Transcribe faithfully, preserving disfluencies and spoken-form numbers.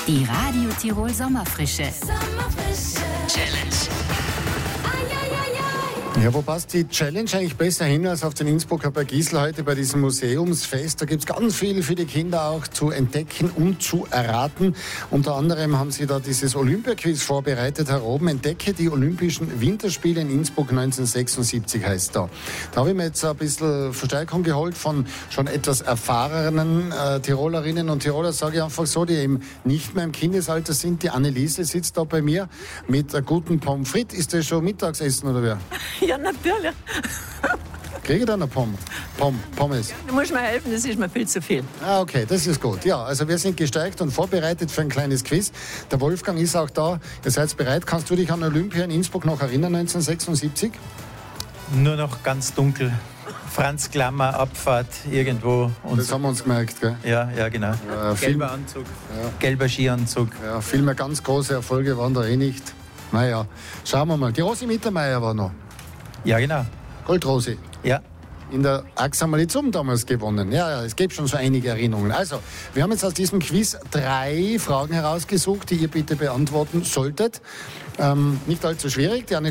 Die Radio Tirol Sommerfrische. Sommerfrische Challenge. Ja, wo passt die Challenge eigentlich besser hin als auf den Innsbrucker Berg Gisela heute bei diesem Museumsfest? Da gibt es ganz viel für die Kinder auch zu entdecken und zu erraten. Unter anderem haben sie da dieses Olympia-Quiz vorbereitet, Herr Roben. Entdecke die Olympischen Winterspiele in Innsbruck neunzehnhundertsechsundsiebzig heißt da. Da habe ich mir jetzt ein bisschen Verstärkung geholt von schon etwas erfahrenen äh, Tirolerinnen und Tiroler, sage ich einfach so, die eben nicht mehr im Kindesalter sind. Die Anneliese sitzt da bei mir mit einem guten Pommes frites. Ist das schon Mittagessen oder wer? Ja, natürlich. Kriege ich dann eine Pom Pom Pommes? Du musst mir helfen, das ist mir viel zu viel. Ah, okay, das ist gut. Ja, also wir sind gesteigt und vorbereitet für ein kleines Quiz. Der Wolfgang ist auch da. Ihr seid bereit. Kannst du dich an Olympia in Innsbruck noch erinnern, neunzehnhundertsechsundsiebzig? Nur noch ganz dunkel. Franz Klammer, Abfahrt irgendwo. Und Das haben wir uns gemerkt, gell? ja, ja, genau. Ja, viel, Gelber Anzug, gelber Skianzug. ja, viel mehr ganz große Erfolge waren da eh nicht. Naja, schauen wir mal. Die Rosi Mittermeier war noch. Ja, genau. Goldrosi. Ja. In der Axamalizum damals gewonnen. Ja, ja, es gibt schon so einige Erinnerungen. Also, wir haben jetzt aus diesem Quiz drei Fragen herausgesucht, die ihr bitte beantworten solltet. Ähm, nicht allzu schwierig. Die